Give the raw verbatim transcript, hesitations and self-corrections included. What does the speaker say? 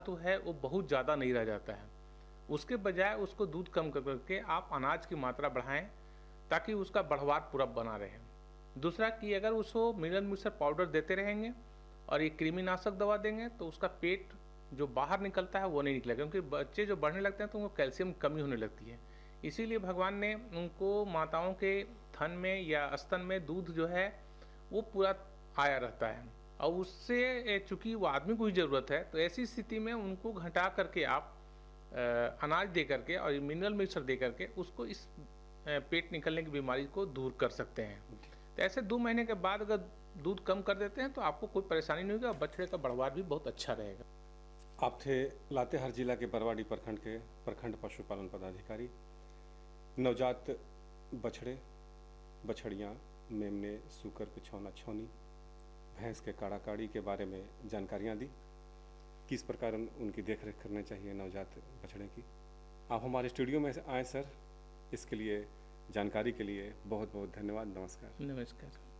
तो है वो बहुत ज़्यादा नहीं रह जाता है। उसके बजाय उसको दूध कम कर करके आप अनाज की मात्रा बढ़ाएं ताकि उसका बढ़वार पूरा बना रहे। दूसरा कि अगर उसको मिनरल मिक्सर पाउडर देते रहेंगे और ये कृमिनाशक दवा देंगे तो उसका पेट जो बाहर निकलता है वो नहीं निकलेगा, क्योंकि बच्चे जो बढ़ने लगते हैं तो उनको कैल्शियम कमी होने लगती है। इसीलिए भगवान ने उनको माताओं के थन में या स्तन में दूध जो है वो पूरा आया रहता है और उससे चूंकि वो आदमी को ही ज़रूरत है, तो ऐसी स्थिति में उनको घटा करके आप अनाज दे करके और मिनरल मिक्सर दे करके उसको इस पेट निकलने की बीमारी को दूर कर सकते हैं। तो ऐसे दो महीने के बाद अगर दूध कम कर देते हैं तो आपको कोई परेशानी नहीं होगी और बछड़े का बढ़वार भी बहुत अच्छा रहेगा। आप थे लातेहार जिला के बरवाडी प्रखंड के प्रखंड पशुपालन पदाधिकारी। नवजात बछड़े, बछड़ियाँ, मेमने, सूकर, पिछौना, छौनी, भैंस के काड़ा काड़ी के बारे में जानकारियाँ दी, किस प्रकार उनकी देखरेख करनी चाहिए नवजात बछड़े की। आप हमारे स्टूडियो में आए सर, इसके लिए जानकारी के लिए बहुत बहुत धन्यवाद। नमस्कार। नमस्कार।